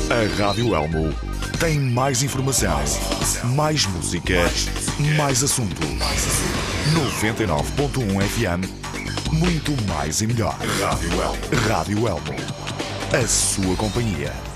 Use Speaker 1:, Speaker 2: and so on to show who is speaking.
Speaker 1: A Rádio Elmo tem mais informação, mais música, mais assuntos. 99.1 FM, muito mais e melhor. Rádio Elmo. A sua companhia.